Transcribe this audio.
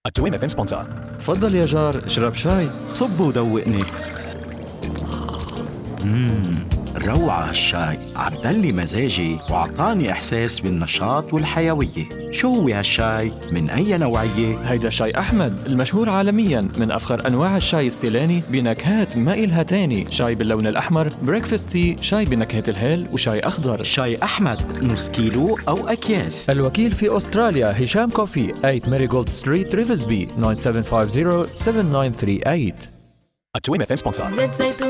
التويم اف ام سبونسر. تفضل يا جار، اشرب شاي. صب ودوقني. روعة هالشاي، عدلي مزاجي وعطاني إحساس بالنشاط والحيوية. شو هو هالشاي؟ من أي نوعية؟ هيدا شاي أحمد المشهور عالمياً، من أفخر أنواع الشاي السيلاني بنكهات ما إلها تاني. شاي باللون الأحمر، بريكفاست تي، شاي بنكهة الهيل، وشاي أخضر. شاي أحمد نص كيلو أو أكياس. الوكيل في أستراليا هشام كوفي، 8 ماريغولد ستريت ريفلزبي، 9750 7938. التويم اف ام سبونسر. زيت زيتون